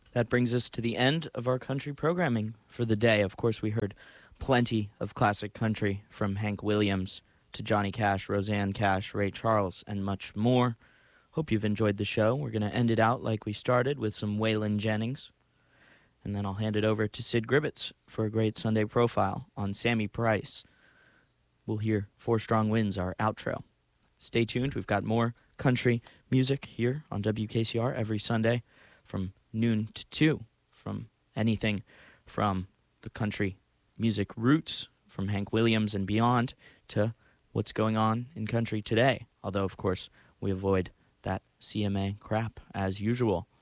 That brings us to the end of our country programming for the day. Of course, we heard plenty of classic country from Hank Williams to Johnny Cash, Roseanne Cash, Ray Charles, and much more. Hope you've enjoyed the show. We're going to end it out like we started with some Waylon Jennings. And then I'll hand it over to Sid Gribbets for a great Sunday profile on Sammy Price. We'll hear Four Strong Winds, our outro. Stay tuned. We've got more country music here on WKCR every Sunday from noon to 2, from anything from the country music roots, from Hank Williams and beyond, to what's going on in country today. Although, of course, we avoid that CMA crap as usual.